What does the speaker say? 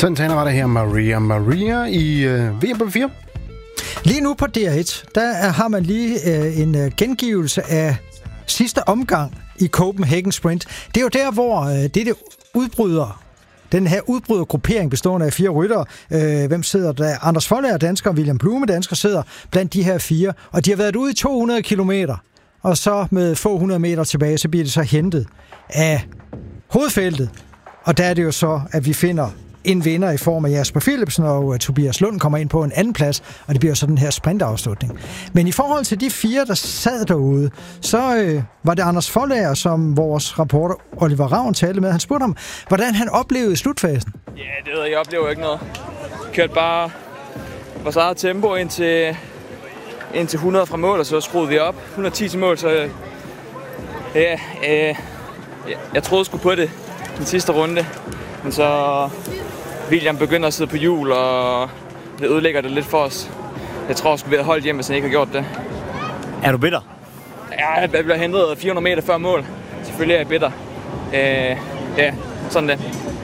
Sådan taler var der her Maria i VM4. Lige nu på DR1, der har man lige en gengivelse af sidste omgang i Copenhagen Sprint. Det er jo der, hvor det udbryder. Den her udbrydergruppering bestående af 4 ryttere. Hvem sidder der? Anders Foldager, dansker, og William Blume, dansker, sidder blandt de her 4. Og de har været ude i 200 kilometer. Og så med få 100 meter tilbage, så bliver det så hentet af hovedfeltet. Og der er det jo så, at vi finder en vinder i form af Jasper Philipsen, og Tobias Lund kommer ind på en anden plads, og det bliver så den her sprintafslutning. Men i forhold til de 4, der sad derude, så var det Anders Foldager, som vores reporter Oliver Ravn talte med. Han spurgte ham, hvordan han oplevede slutfasen. Ja, det ved jeg oplever ikke noget. Kørte bare vores eget tempo ind til 100 fra mål, og så skruede vi op. 110 til mål, så jeg troede sgu på det den sidste runde. Men så William begynder at sidde på hjul, og det ødelægger det lidt for os. Jeg tror, jeg skulle have holdt hjem, hvis han ikke har gjort det. Er du bitter? Ja, jeg bliver hentet 400 meter før mål. Selvfølgelig er jeg bitter. Ja, sådan det.